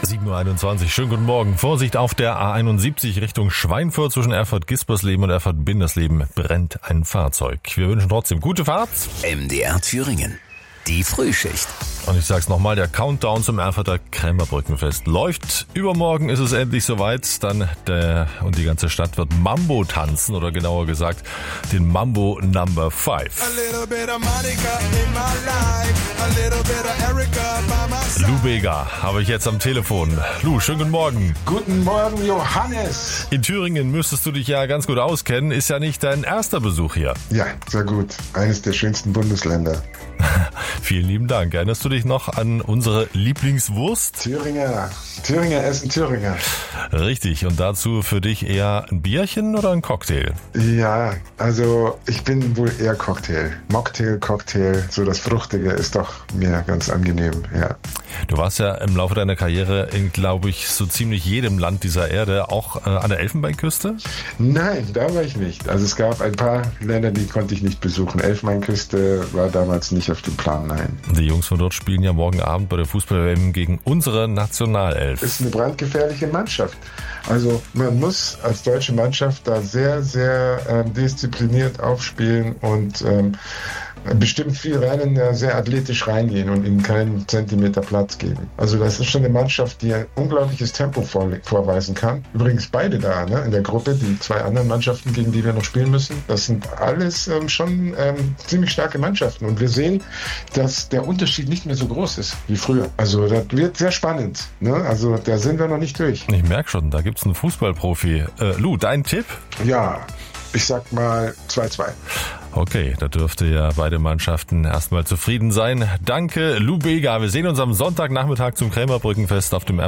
7:21 Uhr, schönen guten Morgen. Vorsicht auf der A71 Richtung Schweinfurt zwischen Erfurt-Gispersleben und Erfurt-Bindersleben brennt ein Fahrzeug. Wir wünschen trotzdem gute Fahrt. MDR Thüringen, die Frühschicht. Und ich sag's nochmal, der Countdown zum Erfurter Krämerbrückenfest läuft. Übermorgen ist es endlich soweit. Dann und die ganze Stadt wird Mambo tanzen, oder genauer gesagt den Mambo Number 5. Lou Bega habe ich jetzt am Telefon. Lou, schönen guten Morgen. Guten Morgen, Johannes. In Thüringen müsstest du dich ja ganz gut auskennen. Ist ja nicht dein erster Besuch hier. Ja, sehr gut. Eines der schönsten Bundesländer. Vielen lieben Dank. Erinnerst du dich noch an unsere Lieblingswurst? Thüringer essen Thüringer. Richtig. Und dazu für dich eher ein Bierchen oder ein Cocktail? Ja, also ich bin wohl eher Cocktail. Mocktail, Cocktail, so das Fruchtige ist doch mir ganz angenehm, ja. Du warst ja im Laufe deiner Karriere in, glaube ich, so ziemlich jedem Land dieser Erde, auch an der Elfenbeinküste? Nein, da war ich nicht. Also es gab ein paar Länder, die konnte ich nicht besuchen. Elfenbeinküste war damals nicht auf dem Plan, nein. Die Jungs von dort spielen ja morgen Abend bei der Fußball-WM gegen unsere Nationalelf. Ist eine brandgefährliche Mannschaft. Also man muss als deutsche Mannschaft da sehr, sehr diszipliniert aufspielen und bestimmt viel Rennen sehr athletisch reingehen und ihnen keinen Zentimeter Platz geben. Also das ist schon eine Mannschaft, die ein unglaubliches Tempo vorweisen kann. Übrigens beide da, ne, in der Gruppe, die zwei anderen Mannschaften, gegen die wir noch spielen müssen, das sind alles schon ziemlich starke Mannschaften. Und wir sehen, dass der Unterschied nicht mehr so groß ist wie früher. Also das wird sehr spannend. Ne? Also da sind wir noch nicht durch. Ich merke schon, da gibt's einen Fußballprofi. Lou, dein Tipp? Ja, ich sag mal 2-2. Okay, da dürfte ja beide Mannschaften erstmal zufrieden sein. Danke, Lou Bega. Wir sehen uns am Sonntagnachmittag zum Krämerbrückenfest auf dem